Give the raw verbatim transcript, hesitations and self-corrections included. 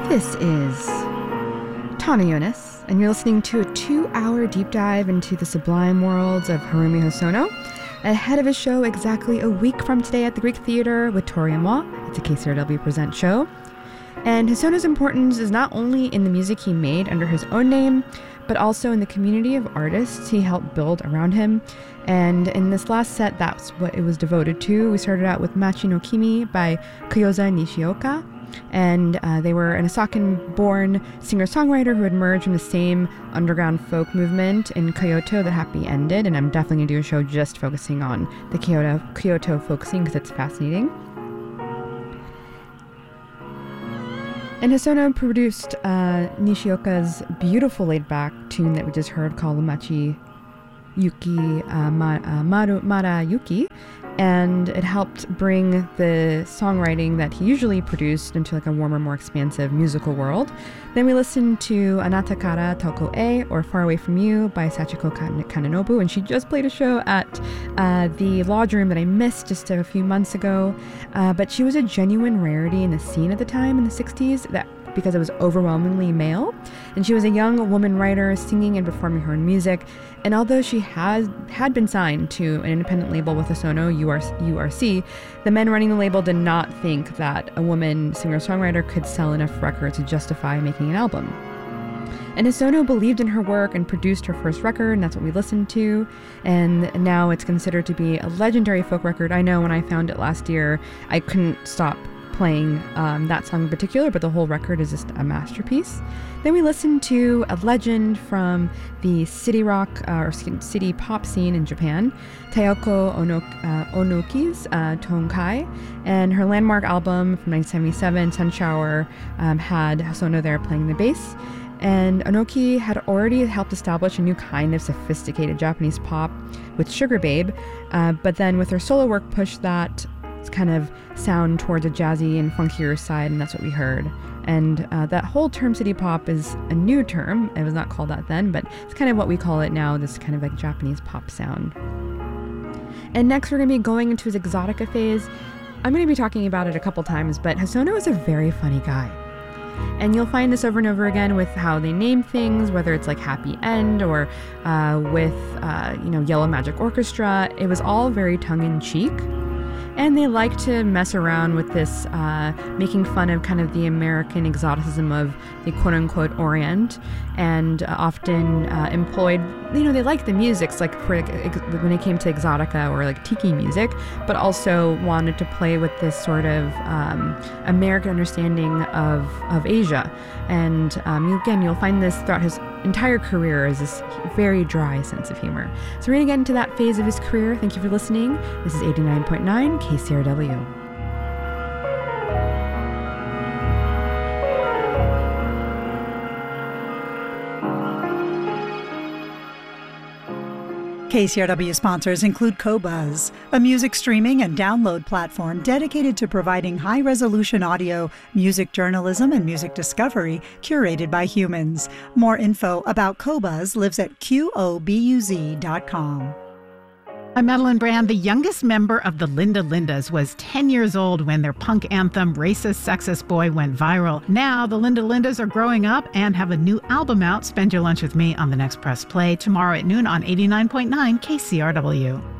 This is Tana Yunus, and you're listening to a two-hour deep dive into the sublime worlds of Harumi Hosono, ahead of his show exactly a week from today at the Greek Theatre with Tori and Moi. It's a K C R W Present show. And Hosono's importance is not only in the music he made under his own name, but also in the community of artists he helped build around him. And in this last set, that's what it was devoted to. We started out with Machi no Kimi by Kyoza Nishioka. And uh, they were an Osakan-born singer-songwriter who had emerged from the same underground folk movement in Kyoto that Happy ended. And I'm definitely going to do a show just focusing on the Kyoto, Kyoto folk scene because it's fascinating. And Hosono produced uh, Nishioka's beautiful laid-back tune that we just heard called Machi Yuki uh, Ma, uh, Maru, Mara Yuki, and it helped bring the songwriting that he usually produced into like a warmer, more expansive musical world. Then we listened to Anata Kara Toko E, or Far Away From You by Sachiko Kanenobu, and she just played a show at uh, the Lodge Room that I missed just a few months ago, uh, but she was a genuine rarity in the scene at the time in the sixties, that because it was overwhelmingly male, and she was a young woman writer singing and performing her own music. And although she has had been signed to an independent label with Hosono, U R C, the men running the label did not think that a woman singer-songwriter could sell enough records to justify making an album. And Hosono believed in her work and produced her first record, and that's what we listened to. And now it's considered to be a legendary folk record. I know when I found it last year, I couldn't stop playing um, that song in particular, but the whole record is just a masterpiece. Then we listened to a legend from the city rock uh, or city pop scene in Japan, Tayoko Ono, uh, Onoki's uh, Tonkai, and her landmark album from nineteen seventy-seven, Sunshower, um, had Hosono there playing the bass. And Onoki had already helped establish a new kind of sophisticated Japanese pop with Sugar Babe, uh, but then with her solo work pushed that kind of sound towards a jazzy and funkier side, and that's what we heard. And uh, that whole term city pop is a new term. It was not called that then, but it's kind of what we call it now, this kind of like Japanese pop sound. And next we're going to be going into his exotica phase. I'm going to be talking about it a couple times, but Hosono is a very funny guy. And you'll find this over and over again with how they name things, whether it's like Happy End or uh, with, uh, you know, Yellow Magic Orchestra. It was all very tongue-in-cheek. And they like to mess around with this, uh, making fun of kind of the American exoticism of the quote-unquote Orient, and uh, often uh, employed, you know, they like the music, like for, ex- when it came to exotica or like tiki music, but also wanted to play with this sort of um, American understanding of, of Asia. And um, again, you'll find this throughout his entire career as this very dry sense of humor. So we're going to get into that phase of his career. Thank you for listening. This is eighty-nine point nine K C R W. K C R W sponsors include Qobuz, a music streaming and download platform dedicated to providing high-resolution audio, music journalism, and music discovery curated by humans. More info about Qobuz lives at Q O B U Z dot com. I'm Madeline Brand. The youngest member of the Linda Lindas was ten years old when their punk anthem, Racist Sexist Boy, went viral. Now, the Linda Lindas are growing up and have a new album out. Spend your lunch with me on the next Press Play tomorrow at noon on eighty-nine point nine K C R W.